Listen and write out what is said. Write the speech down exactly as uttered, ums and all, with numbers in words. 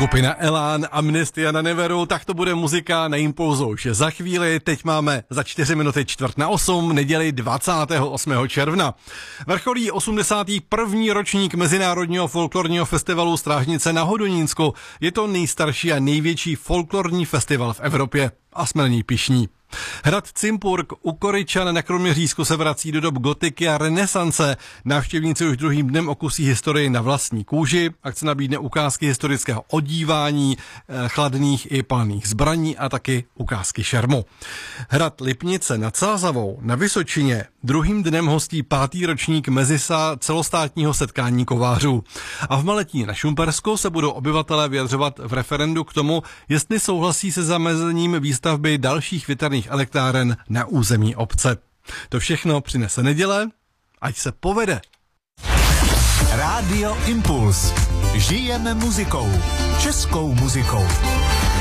Skupina Elán, Amnestia na Neveru, tak to bude muzika na Impulzu už za chvíli. Teď máme za čtyři minuty čtvrt na osm, neděli dvacátého osmého června. Vrcholí osmdesátý první ročník Mezinárodního folklorního festivalu Strážnice na Hodonínsku. Je to nejstarší a největší folklorní festival v Evropě a jsme na něj pyšní. Hrad Cimburk u Koryčan na Kroměřížsku se vrací do dob gotiky a renesance. Návštěvníci už druhým dnem okusí historii na vlastní kůži. Akce nabídne ukázky historického odívání, chladných i palných zbraní a taky ukázky šermu. Hrad Lipnice nad Sázavou na Vysočině druhým dnem hostí pátý ročník mezisa celostátního setkání kovářů. A v Maletí na Šumpersku se budou obyvatelé vyjadřovat v referendu k tomu, jestli souhlasí se zamezením výstavby dalších větrných elektráren na území obce. To všechno přinese neděle, ať se povede. Rádio Impuls. Žijeme muzikou. Českou muzikou.